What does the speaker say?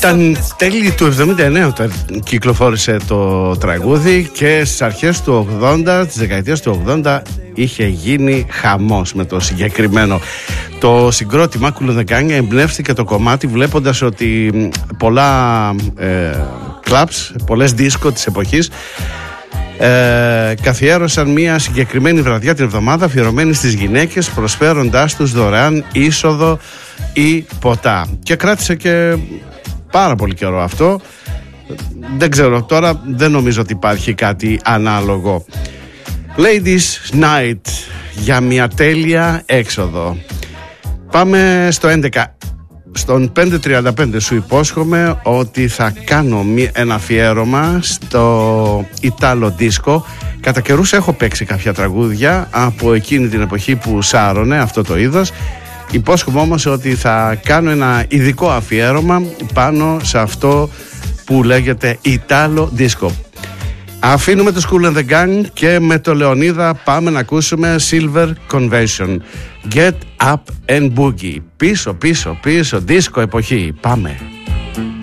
Ήταν τέλη του 79 όταν κυκλοφόρησε το τραγούδι και στις αρχές του 80, τις δεκαετίες του 80 είχε γίνει χαμός με το συγκεκριμένο. Το συγκρότημα Kool and the Gang εμπνεύστηκε το κομμάτι βλέποντας ότι πολλά κλαμπς, πολλές δίσκο της εποχής καθιέρωσαν μια συγκεκριμένη βραδιά την εβδομάδα αφιερωμένη στις γυναίκες, προσφέροντάς τους δωρεάν είσοδο ή ποτά, και κράτησε και πάρα πολύ καιρό αυτό. Δεν ξέρω τώρα, δεν νομίζω ότι υπάρχει κάτι ανάλογο. Ladies Night για μια τέλεια έξοδο. Πάμε στο 11. Στον 5.35 σου υπόσχομαι ότι θα κάνω ένα αφιέρωμα στο Ιτάλο δίσκο. Κατά καιρούς έχω παίξει κάποια τραγούδια από εκείνη την εποχή που σάρωνε αυτό το είδος. Υπόσχομαι όμως ότι θα κάνω ένα ειδικό αφιέρωμα πάνω σε αυτό που λέγεται Ιτάλο δίσκο. Αφήνουμε το Kool and the Gang και με το Λεωνίδα πάμε να ακούσουμε Silver Convention. Get up and boogie. Πίσω, δίσκο εποχή. Πάμε.